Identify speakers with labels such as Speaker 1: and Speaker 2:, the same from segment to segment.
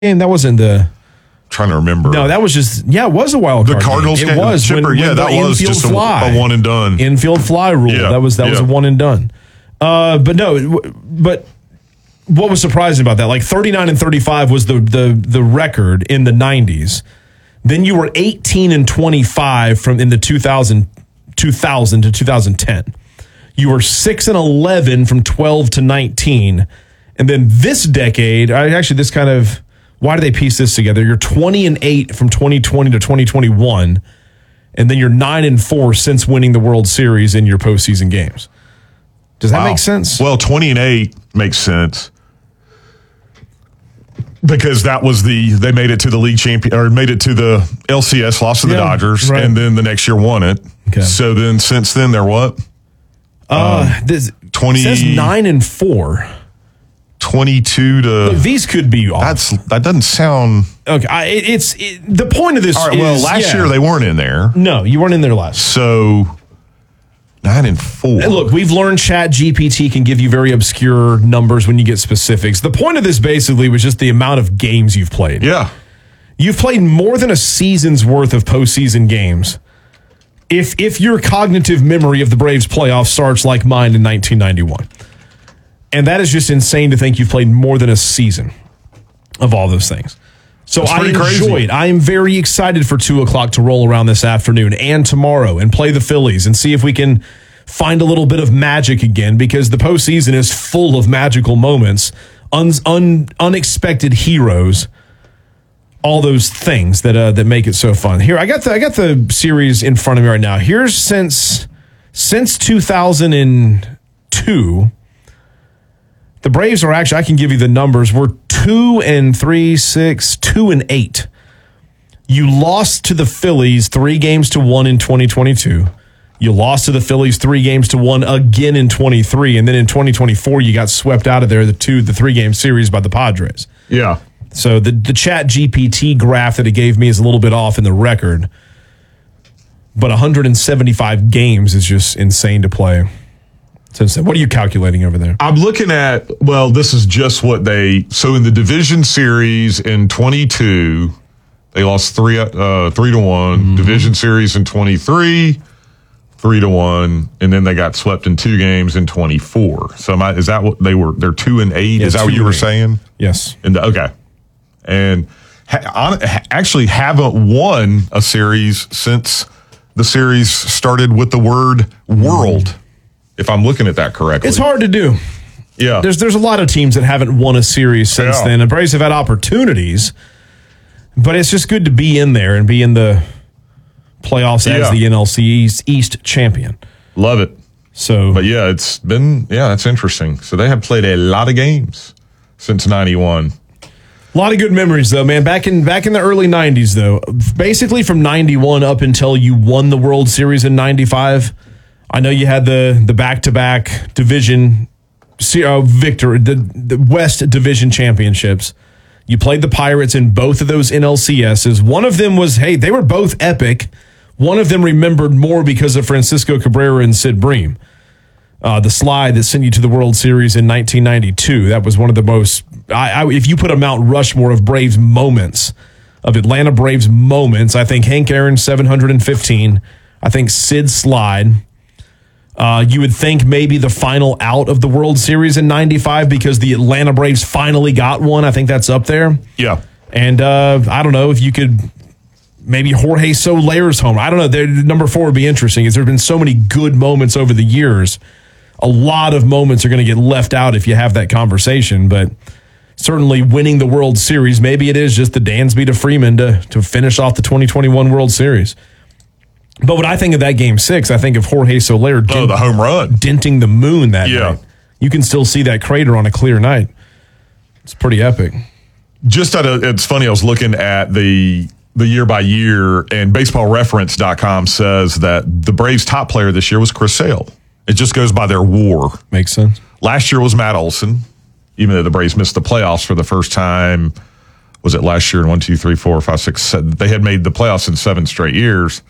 Speaker 1: game? That wasn't the...
Speaker 2: Trying to remember.
Speaker 1: No, that was just... Yeah, it was a wild card.
Speaker 2: The Cardinals
Speaker 1: game.
Speaker 2: game.
Speaker 1: It was.
Speaker 2: Chipper,
Speaker 1: when
Speaker 2: that was just a one and done.
Speaker 1: Infield fly rule.
Speaker 2: Yeah,
Speaker 1: That was a one and done. But what was surprising about that? Like 39-35 was the record in the 90s. Then you were 18-25 in the 2000 to 2010. You were 6-11 from 12 to 19. And then this decade, why do they piece this together? You're 20-8 from 2020 to 2021. And then you're 9-4 since winning the World Series in your postseason games. Does that make sense?
Speaker 2: Well, 20-8 makes sense. Because that was they made it to the league champion, or made it to the LCS, lost to the Dodgers, right. And then the next year won it. Okay. So then, since then, they're what?
Speaker 1: This
Speaker 2: 20
Speaker 1: says 9-4.
Speaker 2: 22 to.
Speaker 1: Look, these could be off.
Speaker 2: That doesn't sound
Speaker 1: okay. The point of this.
Speaker 2: All right. Well, last year they weren't in there.
Speaker 1: No, you weren't in there last.
Speaker 2: So 9-4.
Speaker 1: Look, we've learned ChatGPT can give you very obscure numbers when you get specifics. The point of this basically was just the amount of games you've played.
Speaker 2: Yeah.
Speaker 1: You've played more than a season's worth of postseason games. If your cognitive memory of the Braves playoffs starts like mine in 1991. And that is just insane to think you've played more than a season of all those things. So I enjoy it. I am very excited for 2 o'clock to roll around this afternoon and tomorrow and play the Phillies and see if we can find a little bit of magic again, because the postseason is full of magical moments, unexpected heroes, all those things that make it so fun. Here, I got the series in front of me right now. Here's since 2002. The Braves are actually, I can give you the numbers. We're 2-3, 2-8. You lost to the Phillies 3-1 in 2022. You lost to the Phillies 3-1 again in 23. And then in 2024, you got swept out of there, the 3-game series by the Padres.
Speaker 2: Yeah.
Speaker 1: So the Chat GPT graph that it gave me is a little bit off in the record. But 175 games is just insane to play. So what are you calculating over there?
Speaker 2: I'm looking at, this is just what so in the division series in 22, they lost 3-1. Mm-hmm. Division series in 23, 3-1, and then they got swept in 2 games in 24. So is that what they were? They're 2-8.
Speaker 1: Yeah,
Speaker 2: is that what you were saying?
Speaker 1: Yes.
Speaker 2: Okay. And actually haven't won a series since the series started with the word world. If I'm looking at that correctly.
Speaker 1: It's hard to do.
Speaker 2: Yeah.
Speaker 1: There's a lot of teams that haven't won a series since then. The Braves have had opportunities, but it's just good to be in there and be in the playoffs as the NLC East champion.
Speaker 2: Love it.
Speaker 1: So,
Speaker 2: but it's been, that's interesting. So they have played a lot of games since 91.
Speaker 1: A lot of good memories, though, man. Back in the early 90s, though, basically from 91 up until you won the World Series in 95, I know you had the back-to-back division victory, the West Division championships. You played the Pirates in both of those NLCSs. One of them was, they were both epic. One of them remembered more because of Francisco Cabrera and Sid Bream. The slide that sent you to the World Series in 1992. That was one of the most, if you put a Mount Rushmore of Braves moments, of Atlanta Braves moments, I think Hank Aaron's 715. I think Sid's slide. You would think maybe the final out of the World Series in 95 because the Atlanta Braves finally got one. I think that's up there.
Speaker 2: Yeah.
Speaker 1: And I don't know if you could maybe Jorge Soler's home. I don't know. Number 4 would be interesting. There have been so many good moments over the years. A lot of moments are going to get left out if you have that conversation. But certainly winning the World Series, maybe it is just the Dansby to Freeman to finish off the 2021 World Series. But when I think of that Game 6, I think of Jorge Soler
Speaker 2: the home run,
Speaker 1: denting the moon that night. You can still see that crater on a clear night. It's pretty epic.
Speaker 2: It's funny, I was looking at the year by year, and baseballreference.com says that the Braves' top player this year was Chris Sale. It just goes by their WAR.
Speaker 1: Makes sense.
Speaker 2: Last year was Matt Olson, even though the Braves missed the playoffs for the first time. Was it last year in 1, 2, 3, 4, 5, 6, 7? They had made the playoffs in 7 straight years.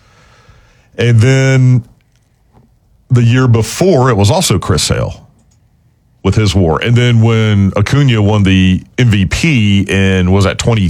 Speaker 2: And then the year before, it was also Chris Sale. with his WAR. And then when Acuna won the MVP and was at